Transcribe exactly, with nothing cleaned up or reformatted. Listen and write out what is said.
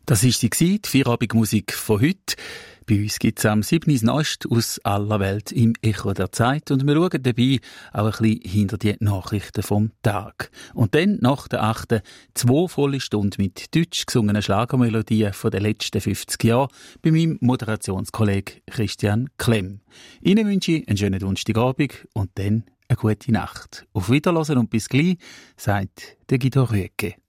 Das war sie, die Feierabendmusik von heute. Bei uns gibt es am siebten Neuest aus aller Welt im Echo der Zeit und wir schauen dabei auch ein bisschen hinter die Nachrichten vom Tag. Und dann, nach der achten, zwei volle Stunden mit deutsch gesungenen Schlagermelodien von den letzten fünfzig Jahren bei meinem Moderationskollegen Christian Klemm. Ihnen wünsche ich einen schönen Donnerstagabend und dann eine gute Nacht. Auf Wiederhören und bis gleich, sagt der Guido Rüegge.